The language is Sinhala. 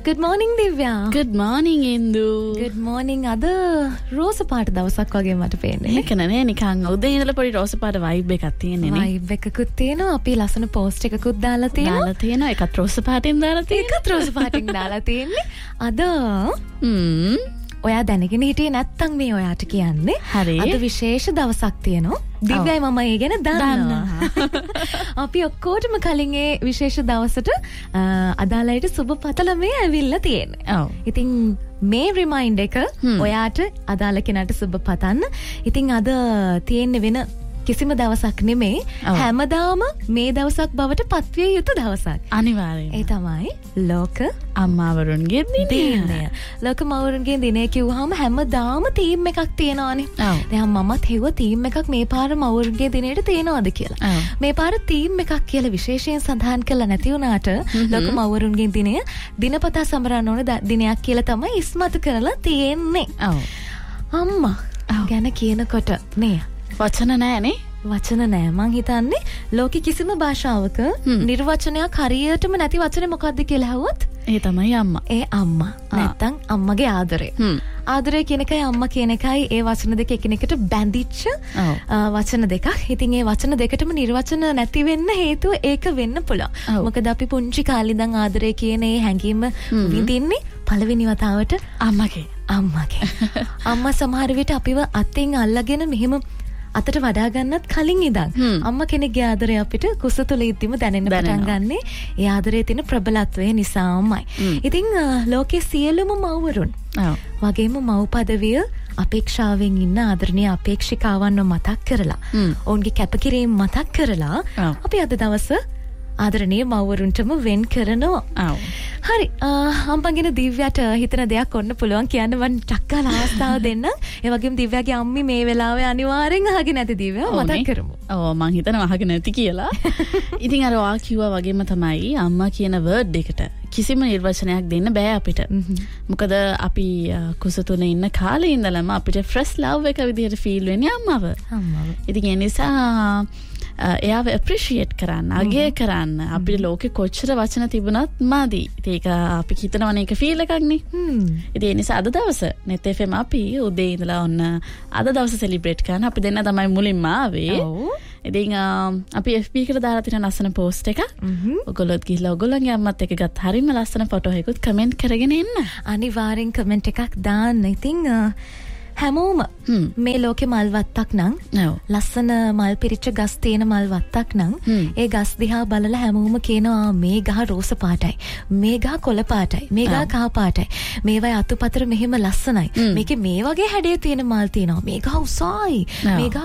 Good morning Divya. Good morning Indu. Good morning. අද රෝස පාට දවසක් වගේ මට පේන්නේ. ඒක නනේ නිකන් උදේ ඉඳලා පොඩි රෝස පාට vibe එකක් තියෙන්නේ නේ. vibe එකකුත් තියෙනවා. අපි ලස්සන post එකකුත් දාලා තියෙනවා. ඒකත් රෝස පාටින් දාලා තියෙනවා. ඒකත් රෝස පාටින් දාලා තියෙන්නේ. අද ඔයා දැනගෙන හිටියේ නැත්තම් මේ ඔයාට කියන්නේ. අද විශේෂ දවසක් තියෙනවා. දිව්‍යයි මම ඒ ගැන දන්නවා. අපි ඔක්කොටම කලින් ඒ විශේෂ දවසට අදාළයිට සුබ පතල මේ ඇවිල්ලා තියෙන්නේ. ඉතින් මේ රිමයින්ඩ් එක ඔයාට අදාළ කෙනාට සුබ පතන්න. ඉතින් අද තියෙන්නේ වෙන කිසිම දවසක් නෙමේ. හැමදාම මේ දවසක් බවට පත්විය යුතු දවසක්. අනිවාර්යයෙන්. ඒ තමයි ලෝක අම්මාවරුන්ගේ දිනය. ලෝක මවුරුන්ගේ දිනය කිව්වහම හැමදාම තීම් එකක් තියෙනවානේ. දැන් මමත් හෙව්ව තීම් එකක් මේ පාර මවුරුන්ගේ දිනේට තියෙනවද කියලා. මේ පාර තීම් එකක් කියලා විශේෂයෙන් සඳහන් කළා නැති වුණාට ලෝක මවුරුන්ගේ දිනය දිනපතා සමරන්න ඕන දිනයක් කියලා තමයි ඉස්මතු කරලා තියෙන්නේ. අම්මා ගැන කියනකොට නේ වචන නෑනේ. වචන නෑ. මං හිතන්නේ ලෝකෙ කිසිම භාෂාවක නිර්වචනයක් හරියටම නැති වචනේ මොකක්ද කියලා අහුවොත් ඒ තමයි අම්මා. ඒ අම්මා. නැත්තම් අම්මගේ ආදරය. ආදරය කියන එකයි අම්මා කියන එකයි ඒ වචන දෙක එකිනෙකට බැඳිච්ච වචන දෙකක්. ඉතින් ඒ වචන දෙකටම නිර්වචන නැති වෙන්න හේතුව ඒක වෙන්න පුළුවන්. මොකද අපි පුංචි කාලේ ඉඳන් ආදරය කියන ඒ හැඟීම විඳින්නේ පළවෙනි වතාවට අම්මගේ. අම්මා සමහර විට අපිව අතින් අල්ලගෙන මෙහෙම අතට වඩා ගන්නත් කලින් ඉඳන් අම්මා කෙනෙක්ගේ ආදරය අපිට කුස තුල ඉද්දිම දැනෙන්න පටන් ගන්නෙ ඒ ආදරයේ තියෙන ප්‍රබලත්වය නිසාමයි. ඉතින් ලෝකේ සියලුම මව්වරුන් වගේම මව් පදවිය අපේක්ෂාවෙන් ඉන්න ආදරණීය අපේක්ෂිකාවන්ව මතක් කරලා ඔවුන්ගේ කැපකිරීම මතක් කරලා අපි අද දවස ආදරණීය මව්වරුන්ටම වෙන් කරනවා. හරි. අම්පන්ගෙන දිව්‍යාට හිතන දෙයක් ඔන්න පුළුවන් කියන්න මම ටක්කලා අවස්ථාව දෙන්න. ඒ වගේම දිව්‍යාගේ අම්මි මේ වෙලාවේ අනිවාර්යෙන් අහගෙන නැති දිව්‍යාව මතක් කරමු. ඔව් මං හිතනවා අහගෙන නැති කියලා. ඉතින් අර ඔයා කිව්වා වගේම තමයි අම්මා කියන වර්ඩ් එකට කිසිම නිර්වචනයක් දෙන්න බෑ අපිට. මොකද අපි කුස තුන ඉන්න කාලේ ඉඳලම අපිට ෆ්‍රෙෂ් ලව් එක විදිහට ෆීල් වෙන්නේ අම්මව. ඉතින් ඒ නිසා එයාව ඇප්‍රීෂিয়েට් කරන්න, අගය කරන්න අපිට ලෝකෙ කොච්චර වචන තිබුණත් මදි. ඒක අපි හිතනවනේ ඒක ෆීල් එකක් නේ. ඉතින් ඒ නිසා අද දවස net FM අපි උදේ ඉඳලා ඔන්න අද දවස සෙලිබ්‍රේට් කරන්න අපි දෙන්න තමයි මුලින්ම ආවේ. ඉතින් අපි FB එකට දාලා තියෙන ලස්සන පෝස්ට් එකක්. ඔයගොල්ලෝත් ගිහලා ඔයගොල්ලන්ගේ අම්මත් එක්ක ගත්ත හරිම ලස්සන ෆොටෝ එකකුත් කමෙන්ට් කරගෙන එන්න. අනිවාර්යෙන් කමෙන්ට් එකක් දාන්න. ඉතින් හැමෝම මේ ලෝකේ මල් වත්තක් නම් ලස්සන මල් පිරිච්ච ගස් තියෙන මල් වත්තක් නම් ඒ ගස් දිහා බලලා හැමෝම කියනවා මේ ගහ රෝස පාටයි, මේ ගහ කොළ පාටයි, මේ ගහ කහ පාටයි, මේවයි අතුපතර මෙහෙම ලස්සනයි, මේකේ මේ වගේ හැඩය තියෙන මල් තියෙනවා, මේ ගහ උසයි, මේ ගහ